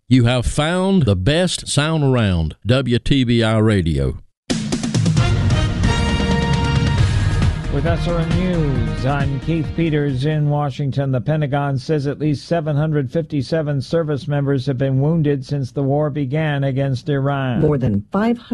You have found the best sound around, WTBI Radio. With SRN News, I'm Keith Peters in Washington. The Pentagon says at least 757 service members have been wounded since the war began against Iran. More than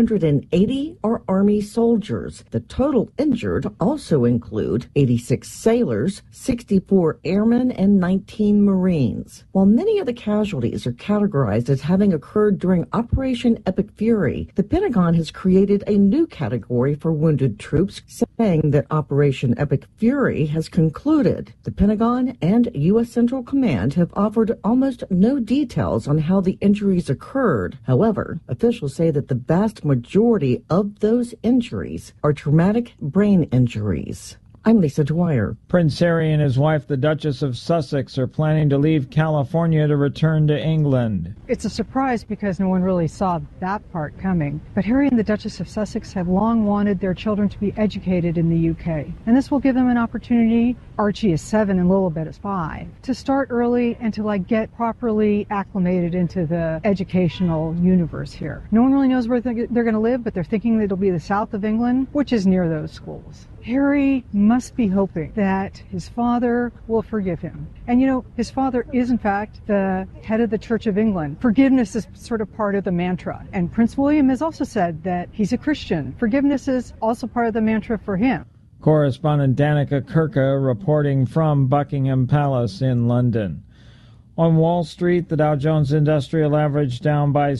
580 are Army soldiers. The total injured also include 86 sailors, 64 airmen, and 19 Marines. While many of the casualties are categorized as having occurred during Operation Epic Fury, the Pentagon has created a new category for wounded troops, saying that Operation Epic Fury has concluded. The Pentagon and U.S. Central Command have offered almost no details on how the injuries occurred. However, officials say that the vast majority of those injuries are traumatic brain injuries. I'm Lisa Dwyer. Prince Harry and his wife, the Duchess of Sussex, are planning to leave California to return to England. It's a surprise because no one really saw that part coming. But Harry and the Duchess of Sussex have long wanted their children to be educated in the UK. And this will give them an opportunity, Archie is 7 and Lilibet is 5, to start early and to get properly acclimated into the educational universe here. No one really knows where they're going to live, but they're thinking that it'll be the south of England, which is near those schools. Harry must be hoping that his father will forgive him. And his father is in fact the head of the Church of England. Forgiveness is sort of part of the mantra. And Prince William has also said that he's a Christian. Forgiveness is also part of the mantra for him. Correspondent Danica Kirka reporting from Buckingham Palace in London. On Wall Street, the Dow Jones Industrial Average down by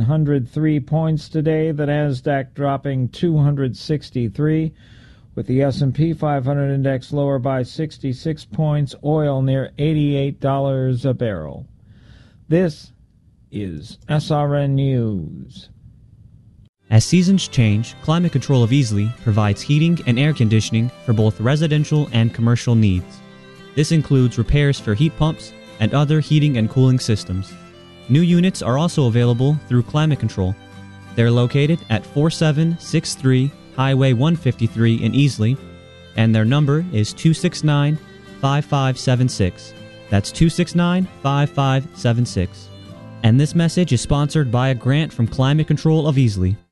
703 points today. The Nasdaq dropping 263. With the S&P 500 index lower by 66 points, oil near $88 a barrel. This is SRN News. As seasons change, Climate Control of Easley provides heating and air conditioning for both residential and commercial needs. This includes repairs for heat pumps and other heating and cooling systems. New units are also available through Climate Control. They're located at 4763 Highway 153 in Easley, and their number is 269-5576. That's 269-5576. And this message is sponsored by a grant from Climate Control of Easley.